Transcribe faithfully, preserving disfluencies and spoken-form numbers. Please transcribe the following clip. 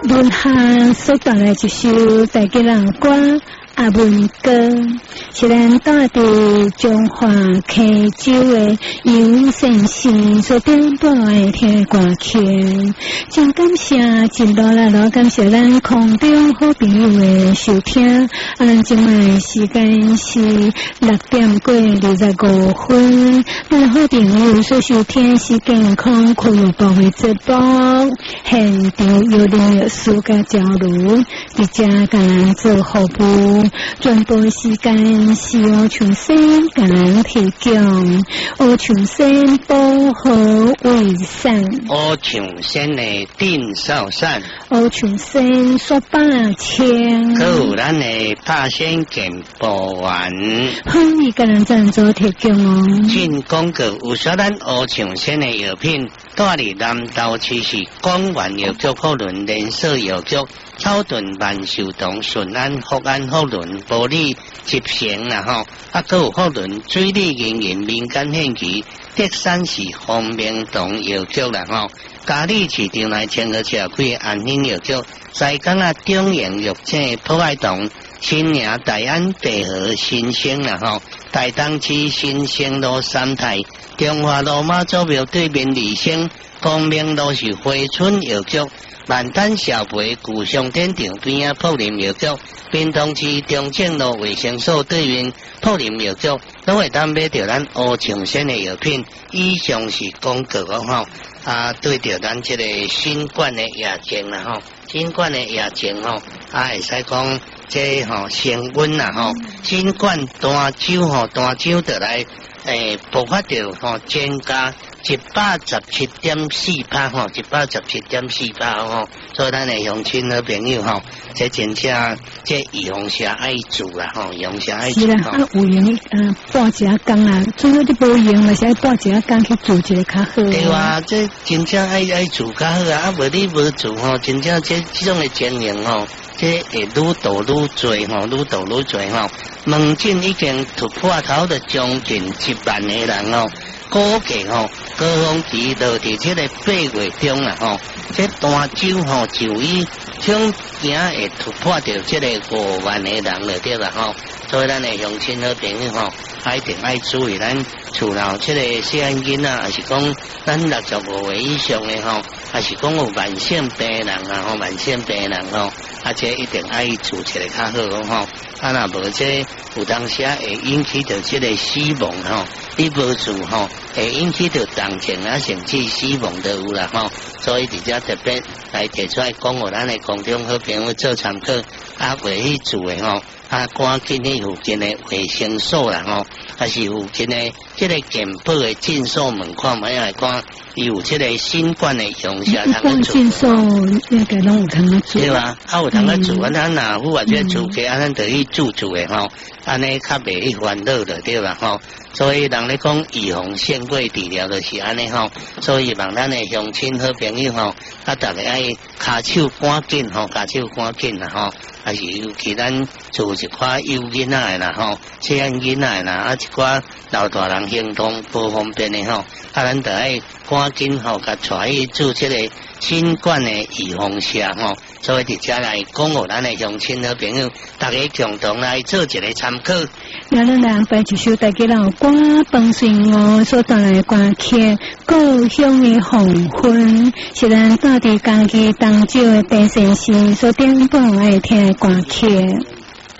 文下所带来一首大家人歌《阿文歌》，是咱大地中华溪州的游先生所点播的听歌曲。真感谢，真多啦多感谢咱空中好朋友的收听。啊，咱今晚时间是六点过二十五分。咱好朋友所收听是健康俱乐部的直播，现场有历史甲交流，直接甲咱做服务。转播时间是欧长生甲咱提供，欧长生保和卫生， 欧长生的定寿散， 欧长生说八千， 还有咱的八仙健保丸， 欢迎甲咱赞助提供哦。 进广告有说咱欧长生的药品，住伫南投市是广源药局福伦连锁药局。草屯万寿堂、顺安、福安、福伦、玻璃集成啦吼，啊，佮有福伦水利营营民间献旗，德山市方明堂药局啦吼，嘉义市场内千和社区安兴药局，西港啊中营药厂普爱堂，新营大安北河新生啦吼，大东区新生路三泰，中华路马祖庙对面二生，光明路是花春药局。万丹小培古商店顶边啊，普林药局；滨东区中正路卫生所对面普林药局，拢会当买到咱乌长生的药品。以上是广告哦吼，啊，对着咱这个新冠的疫情啦吼，新冠的疫情吼，啊，会使讲这吼升温啦吼，新冠单周吼单周就来诶爆发着吼增加。一百十七点四趴吼，一百十七点四趴吼，所以咱的乡亲和朋友吼，这真正这预防下爱做啦吼，预防下爱做。 是啦，啊有用呃半一下工啦，最好你无用嘛，是爱半一下工去做一个较好。 对啊，这真正爱爱做较好啊，啊无你无做吼，真正这这种的经营吼，这会愈多愈多吼，愈多愈多吼，门诊已经突破头的将近一万个人吼。估计吼，高峰期落伫这个八月中啦吼，这单周吼就医总行会突破到这个五万个人了对啦吼，所以咱的乡亲和朋友吼，一定爱注意咱厝内这个细汉囡仔，还是讲咱六十五岁以上的吼，还是讲有慢性病人啊吼，慢性病人吼，啊这一定爱做一个较好吼，啊若无这有当时会引起到这个死亡吼。你无做吼，会引起到重症啊，甚至死亡都有啦吼。所以伫遮特别来提出来讲，互咱的公众好朋友做参考，啊，袂去做诶吼，啊，赶紧去附近的卫生所啦吼，还是附近的即个健保的诊所门看卖来讲，伊有即个新冠的用下通去做。 诊所应该拢有通做。 对啊，啊有通去做，啊咱若有或者做起，啊咱就去做做诶吼，安尼较袂去烦恼的对啦吼。所以人咧讲预防胜过治疗就是安尼吼，所以望咱诶乡亲好朋友吼，啊逐个爱骹手赶紧吼，骹手赶紧啦吼，还是尤其咱做一寡幼囡仔诶啦吼，细汉囡仔诶啦，啊一寡老大人行动不方便诶吼，啊咱著爱赶紧吼，甲带去做即个新冠诶预防下吼，所以伫遮来讲互咱诶乡亲好朋友，大家共同来做一个参考。 那咱来摆一首大家人歌，放顺我所带来歌曲，故乡的黄昏，是咱大地家己当朝的白先生所点播爱听的歌曲。